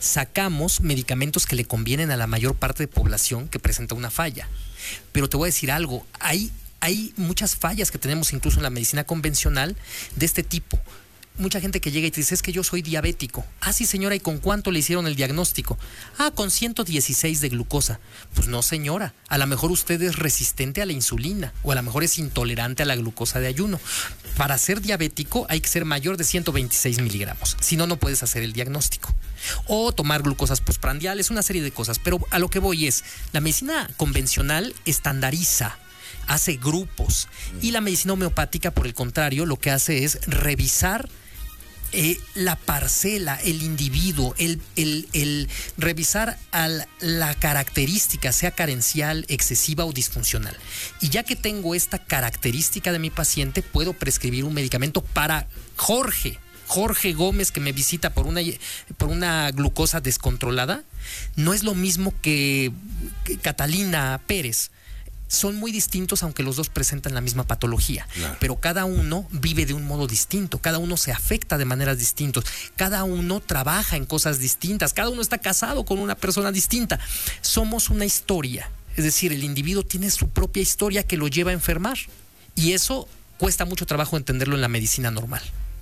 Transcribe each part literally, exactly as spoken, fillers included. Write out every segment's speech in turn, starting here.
sacamos medicamentos que le convienen a la mayor parte de población que presenta una falla. Pero te voy a decir algo, hay, hay muchas fallas que tenemos incluso en la medicina convencional de este tipo. Mucha gente que llega y te dice, es que yo soy diabético. Ah, sí, señora, ¿y con cuánto le hicieron el diagnóstico? Ah, con ciento dieciséis de glucosa. Pues no, señora, a lo mejor usted es resistente a la insulina o a lo mejor es intolerante a la glucosa de ayuno. Para ser diabético hay que ser mayor de ciento veintiséis miligramos, si no, no puedes hacer el diagnóstico. O tomar glucosas postprandiales, una serie de cosas. Pero a lo que voy es, la medicina convencional estandariza, hace grupos, y la medicina homeopática, por el contrario, lo que hace es revisar Eh, la parcela, el individuo, el, el, el revisar al, la característica, sea carencial, excesiva o disfuncional. Y ya que tengo esta característica de mi paciente, puedo prescribir un medicamento para Jorge. Jorge Gómez, que me visita por una, por una glucosa descontrolada, no es lo mismo que, que Catalina Pérez. Son muy distintos, aunque los dos presentan la misma patología. Claro. Pero cada uno vive de un modo distinto, cada uno se afecta de maneras distintas, cada uno trabaja en cosas distintas, cada uno está casado con una persona distinta. Somos una historia, es decir, el individuo tiene su propia historia que lo lleva a enfermar. Y eso cuesta mucho trabajo entenderlo en la medicina normal.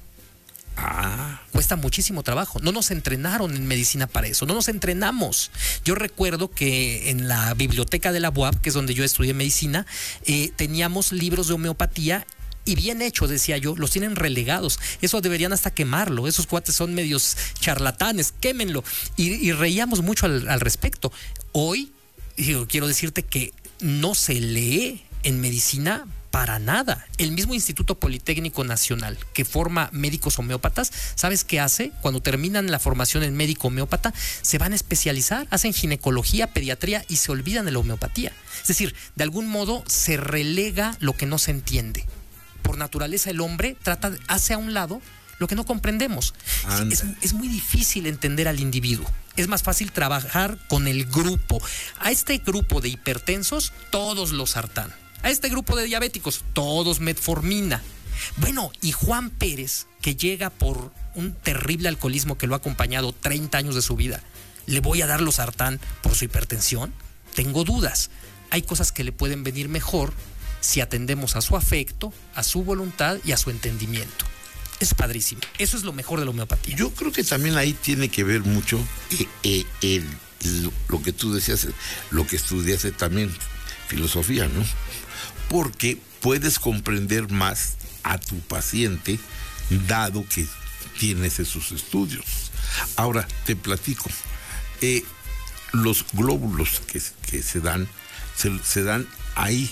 Ah. Cuesta muchísimo trabajo. No nos entrenaron en medicina para eso. No nos entrenamos. Yo recuerdo que en la biblioteca de la U A P, que es donde yo estudié medicina, eh, teníamos libros de homeopatía y bien hecho, decía yo, los tienen relegados. Eso deberían hasta quemarlo. Esos cuates son medios charlatanes, quémenlo. Y, y reíamos mucho al, al respecto. Hoy, yo quiero decirte que no se lee en medicina para nada. El mismo Instituto Politécnico Nacional, que forma médicos homeópatas, ¿sabes qué hace? Cuando terminan la formación en médico homeópata, se van a especializar, hacen ginecología, pediatría y se olvidan de la homeopatía. Es decir, de algún modo se relega lo que no se entiende. Por naturaleza el hombre trata, hace a un lado lo que no comprendemos. Es, es muy difícil entender al individuo. Es más fácil trabajar con el grupo. A este grupo de hipertensos, todos los sartán. A este grupo de diabéticos, todos metformina. Bueno, y Juan Pérez, que llega por un terrible alcoholismo que lo ha acompañado treinta años de su vida, ¿le voy a dar los sartán por su hipertensión? Tengo dudas. Hay cosas que le pueden venir mejor si atendemos a su afecto, a su voluntad y a su entendimiento. Es padrísimo. Eso es lo mejor de la homeopatía. Yo creo que también ahí tiene que ver mucho eh, eh, el, lo, lo que tú decías, lo que estudiaste también, filosofía, ¿no? Porque puedes comprender más a tu paciente dado que tienes esos estudios. Ahora, te platico. Eh, los glóbulos que, que se dan, se, se dan ahí,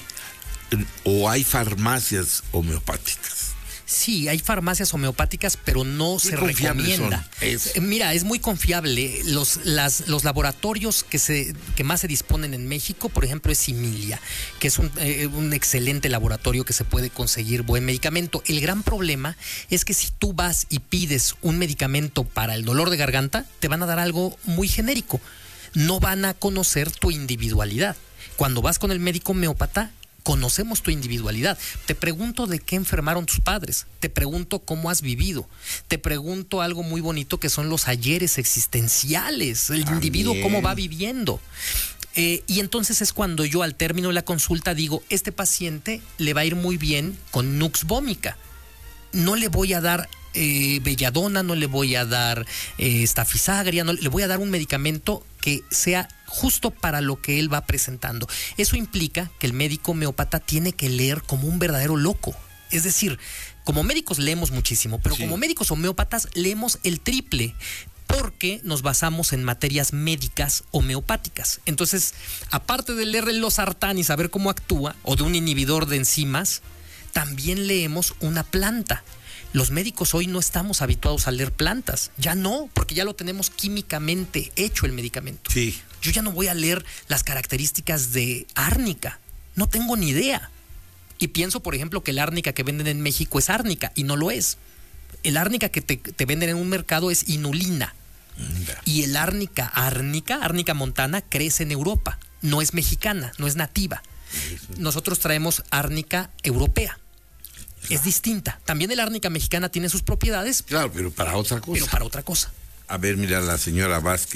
o hay farmacias homeopáticas. Sí, hay farmacias homeopáticas, pero no se recomienda. Es... Mira, es muy confiable. Los, las, los laboratorios que, se, que más se disponen en México, por ejemplo, es Similia, que es un, eh, un excelente laboratorio que se puede conseguir buen medicamento. El gran problema es que si tú vas y pides un medicamento para el dolor de garganta, te van a dar algo muy genérico. No van a conocer tu individualidad. Cuando vas con el médico homeópata, conocemos tu individualidad. Te pregunto de qué enfermaron tus padres. Te pregunto cómo has vivido. Te pregunto algo muy bonito que son los ayeres existenciales. El También. individuo cómo va viviendo. Eh, y entonces es cuando yo al término de la consulta digo, este paciente le va a ir muy bien con Nux vomica. No le voy a dar eh, belladona, no le voy a dar eh, estafisagria, no, le voy a dar un medicamento que sea justo para lo que él va presentando. Eso implica que el médico homeópata tiene que leer como un verdadero loco. Es decir, como médicos leemos muchísimo, pero sí. como médicos homeópatas leemos el triple, porque nos basamos en materias médicas homeopáticas. Entonces, aparte de leer los sartán y saber cómo actúa, o de un inhibidor de enzimas, también leemos una planta. Los médicos hoy no estamos habituados a leer plantas. Ya no, porque ya lo tenemos químicamente hecho el medicamento. Sí. Yo ya no voy a leer las características de árnica. No tengo ni idea. Y pienso, por ejemplo, que el árnica que venden en México es árnica, y no lo es. El árnica que te, te venden en un mercado es inulina. Yeah. Y el árnica, árnica, árnica montana, crece en Europa. No es mexicana, no es nativa. Nosotros traemos árnica europea. Es distinta. También el árnica mexicana tiene sus propiedades. Claro, pero para otra cosa. Pero para otra cosa. A ver, mira, la señora Vázquez.